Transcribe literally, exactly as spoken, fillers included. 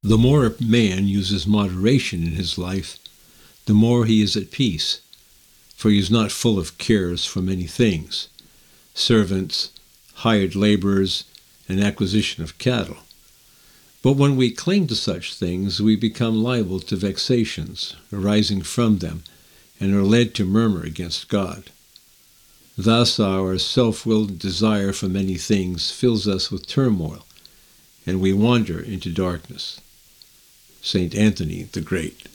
The more a man uses moderation in his life, the more he is at peace, for he is not full of cares for many things, servants, hired laborers, and acquisition of cattle. But when we cling to such things, we become liable to vexations arising from them, and are led to murmur against God. Thus our self-willed desire for many things fills us with turmoil, and we wander into darkness. Saint Anthony the Great.